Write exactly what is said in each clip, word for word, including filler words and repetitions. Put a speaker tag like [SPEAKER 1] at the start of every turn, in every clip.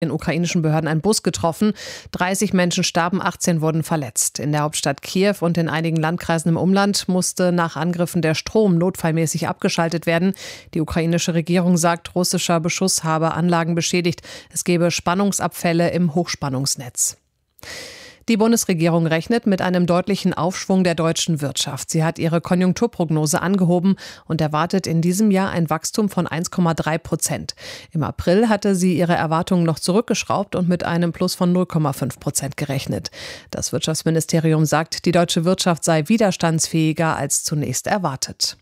[SPEAKER 1] den ukrainischen Behörden ein Bus getroffen. dreißig Menschen starben, achtzehn wurden verletzt. In der Hauptstadt Kiew und in einigen Landkreisen im Umland musste nach Angriffen der Strom notfallmäßig abgeschaltet werden. Die ukrainische Regierung sagt, russischer Beschuss habe Anlagen beschädigt. Es gebe Spannungsabfälle im Hochspannungsnetz. Die Bundesregierung rechnet mit einem deutlichen Aufschwung der deutschen Wirtschaft. Sie hat ihre Konjunkturprognose angehoben und erwartet in diesem Jahr ein Wachstum von eins Komma drei Prozent. Im April hatte sie ihre Erwartungen noch zurückgeschraubt und mit einem Plus von null Komma fünf Prozent gerechnet. Das Wirtschaftsministerium sagt, die deutsche Wirtschaft sei widerstandsfähiger als zunächst erwartet.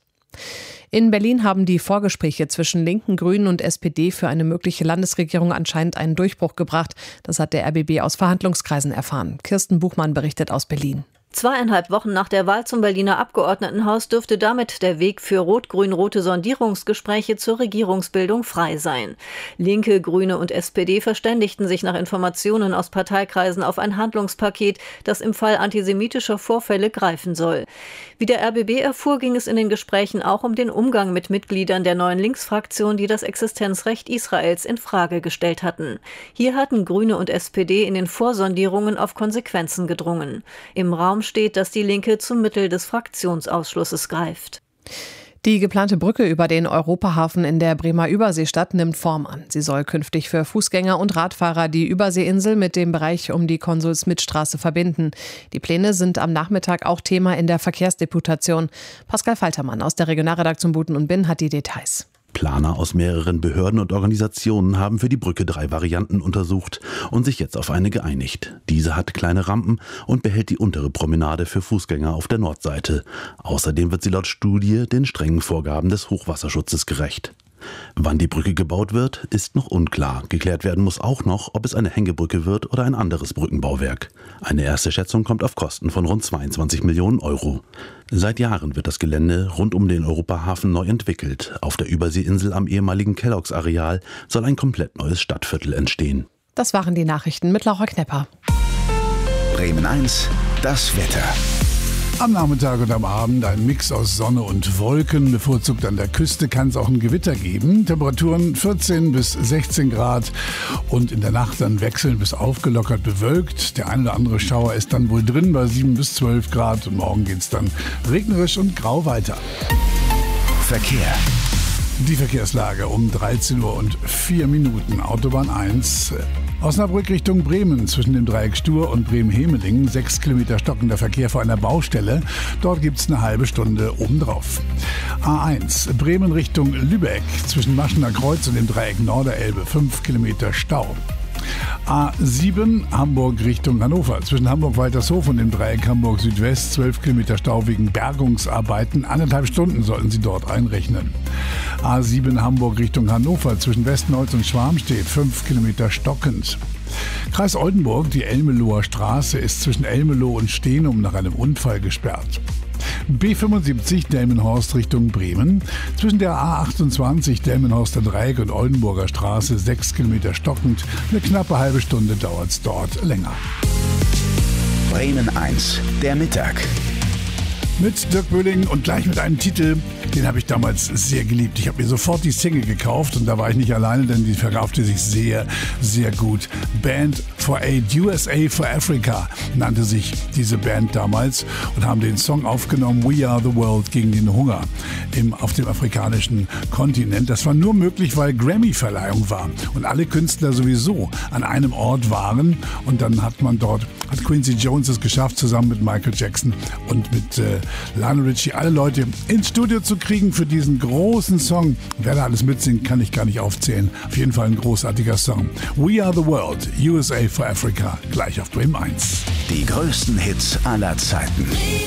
[SPEAKER 1] In Berlin haben die Vorgespräche zwischen Linken, Grünen und S P D für eine mögliche Landesregierung anscheinend einen Durchbruch gebracht. Das hat der R B B aus Verhandlungskreisen erfahren. Kirsten Buchmann berichtet aus Berlin.
[SPEAKER 2] Zweieinhalb Wochen nach der Wahl zum Berliner Abgeordnetenhaus dürfte damit der Weg für rot-grün-rote Sondierungsgespräche zur Regierungsbildung frei sein. Linke, Grüne und S P D verständigten sich nach Informationen aus Parteikreisen auf ein Handlungspaket, das im Fall antisemitischer Vorfälle greifen soll. Wie der R B B erfuhr, ging es in den Gesprächen auch um den Umgang mit Mitgliedern der neuen Linksfraktion, die das Existenzrecht Israels in Frage gestellt hatten. Hier hatten Grüne und S P D in den Vorsondierungen auf Konsequenzen gedrungen. Im Raum steht, dass die Linke zum Mittel des Fraktionsausschlusses greift.
[SPEAKER 1] Die geplante Brücke über den Europahafen in der Bremer Überseestadt nimmt Form an. Sie soll künftig für Fußgänger und Radfahrer die Überseeinsel mit dem Bereich um die Konsul-Schmidt-Straße verbinden. Die Pläne sind am Nachmittag auch Thema in der Verkehrsdeputation. Pascal Faltermann aus der Regionalredaktion Buten und Binn hat die Details.
[SPEAKER 3] Planer aus mehreren Behörden und Organisationen haben für die Brücke drei Varianten untersucht und sich jetzt auf eine geeinigt. Diese hat kleine Rampen und behält die untere Promenade für Fußgänger auf der Nordseite. Außerdem wird sie laut Studie den strengen Vorgaben des Hochwasserschutzes gerecht. Wann die Brücke gebaut wird, ist noch unklar. Geklärt werden muss auch noch, ob es eine Hängebrücke wird oder ein anderes Brückenbauwerk. Eine erste Schätzung kommt auf Kosten von rund zweiundzwanzig Millionen Euro. Seit Jahren wird das Gelände rund um den Europahafen neu entwickelt. Auf der Überseeinsel am ehemaligen Kelloggs-Areal soll ein komplett neues Stadtviertel entstehen.
[SPEAKER 1] Das waren die Nachrichten mit Laura Knepper.
[SPEAKER 4] Bremen eins, das Wetter.
[SPEAKER 5] Am Nachmittag und am Abend ein Mix aus Sonne und Wolken. Bevorzugt an der Küste kann es auch ein Gewitter geben. Temperaturen vierzehn bis sechzehn Grad und in der Nacht dann wechselnd bis aufgelockert bewölkt. Der ein oder andere Schauer ist dann wohl drin bei sieben bis zwölf Grad und morgen geht es dann regnerisch und grau weiter.
[SPEAKER 4] Verkehr.
[SPEAKER 5] Die Verkehrslage um dreizehn Uhr und vier Minuten. Autobahn eins. Osnabrück Richtung Bremen zwischen dem Dreieck Stur und Bremen-Hemeling. Sechs Kilometer stockender Verkehr vor einer Baustelle. Dort gibt es eine halbe Stunde obendrauf. A eins Bremen Richtung Lübeck zwischen Maschener Kreuz und dem Dreieck Norderelbe. Fünf Kilometer Stau. A sieben Hamburg Richtung Hannover. Zwischen Hamburg-Waltershof und dem Dreieck Hamburg-Südwest zwölf Kilometer Stau wegen Bergungsarbeiten. Anderthalb Stunden sollten Sie dort einrechnen. A sieben Hamburg Richtung Hannover. Zwischen Westnolz und Schwarmstedt fünf Kilometer stockend. Kreis Oldenburg, die Elmeloher Straße ist zwischen Elmeloh und Steenum nach einem Unfall gesperrt. B fünfundsiebzig Delmenhorst Richtung Bremen. Zwischen der A achtundzwanzig Delmenhorster Dreieck und Oldenburger Straße sechs Kilometer stockend. Eine knappe halbe Stunde dauert es dort länger.
[SPEAKER 4] Bremen eins, der Mittag.
[SPEAKER 5] Mit Dirk Böhling und gleich mit einem Titel, den habe ich damals sehr geliebt. Ich habe mir sofort die Single gekauft und da war ich nicht alleine, denn die verkaufte sich sehr, sehr gut. Band for Aid, U S A for Africa nannte sich diese Band damals und haben den Song aufgenommen, We Are the World, gegen den Hunger im, auf dem afrikanischen Kontinent. Das war nur möglich, weil Grammy-Verleihung war und alle Künstler sowieso an einem Ort waren und dann hat man dort, hat Quincy Jones es geschafft, zusammen mit Michael Jackson und mit äh, Lionel Richie alle Leute ins Studio zu kriegen für diesen großen Song. Wer da alles mitsingt, kann ich gar nicht aufzählen. Auf jeden Fall ein großartiger Song. We Are the World, U S A for Africa, gleich auf Bremen eins.
[SPEAKER 4] Die größten Hits aller Zeiten.